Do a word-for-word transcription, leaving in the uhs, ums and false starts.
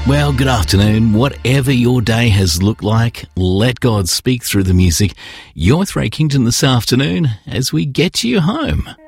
Well, good afternoon. Whatever your day has looked like, let God speak through the music. You're with Ray Kington this afternoon as we get you home.